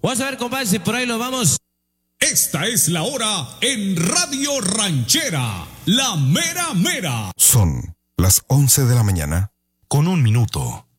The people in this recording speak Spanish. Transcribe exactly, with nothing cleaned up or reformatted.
Vamos a ver, compadre, si por ahí lo vamos. Esta es la hora en Radio Ranchera, la mera mera. Son las once de la mañana, con un minuto.